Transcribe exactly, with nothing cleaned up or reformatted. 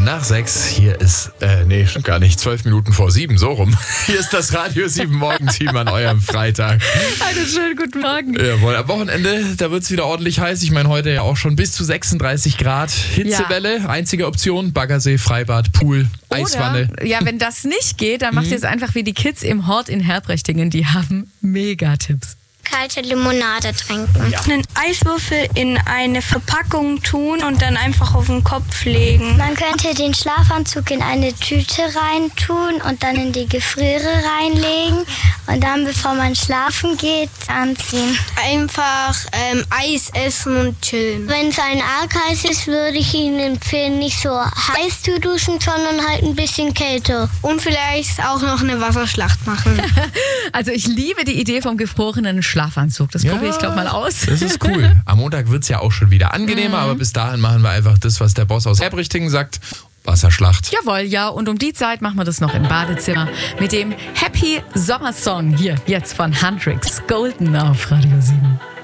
nach sechs. Hier ist, äh, nee, stimmt gar nicht, zwölf Minuten vor sieben, so rum. Hier ist das Radio sieben Morgenteam an eurem Freitag. Einen schönen guten Morgen. Jawohl, am Wochenende, da wird es wieder ordentlich heiß. Ich meine, heute ja auch schon bis zu sechsunddreißig Grad. Hitzewelle, ja. Einzige Option, Baggersee, Freibad, Pool, Oder, Eiswanne. Ja, wenn das nicht geht, dann macht ihr es einfach wie die Kids im Hort in Herbrechtingen. Die haben Megatipps. Kalte Limonade trinken. Ja. Einen Eiswürfel in eine Verpackung tun und dann einfach auf den Kopf legen. Man könnte den Schlafanzug in eine Tüte reintun und dann in die Gefriere reinlegen und dann, bevor man schlafen geht, anziehen. Einfach ähm, Eis essen und chillen. Wenn es ein arg heiß ist, würde ich Ihnen empfehlen, nicht so heiß zu duschen, sondern halt ein bisschen kälter. Und vielleicht auch noch eine Wasserschlacht machen. Also ich liebe die Idee vom gefrorenen Schlafanzug. Das probiere ich, glaube mal aus. Das ist cool. Am Montag wird es ja auch schon wieder angenehmer, mhm. aber bis dahin machen wir einfach das, was der Boss aus Herbrechtingen sagt. Wasserschlacht. Jawohl, ja. Und um die Zeit machen wir das noch im Badezimmer mit dem Happy Sommersong hier jetzt von Huntrix. Golden auf Radio sieben.